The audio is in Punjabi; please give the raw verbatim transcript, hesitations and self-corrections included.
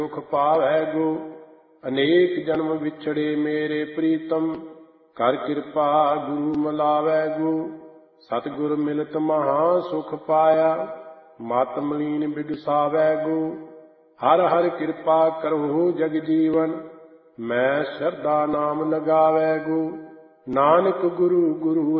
ਸੁਖ ਪਾਵੈ ਗੋ। ਅਨੇਕ ਜਨਮ ਵਿਛੜੇ ਮੇਰੇ ਪ੍ਰੀਤਮ, ਕਰ ਕਿਰਪਾ ਗੁਰੂ ਮਿਲਾਵੈ ਗੋ। ਸਤਿਗੁਰ ਮਿਲਤ ਮਹਾ ਸੁਖ ਪਾਇਆ, ਮਤ ਮਲੀਨ ਬਿਗਸਾਵੈ ਗੋ। ਹਰ ਹਰ ਕਿਰਪਾ ਕਰਹੁ ਜਗ ਜੀਵਨ, ਮੈਂ ਸ਼ਰਧਾ ਨਾਮ ਲਗਾਵੈ ਗੋ। ਨਾਨਕ ਗੁਰੂ ਗੁਰੂ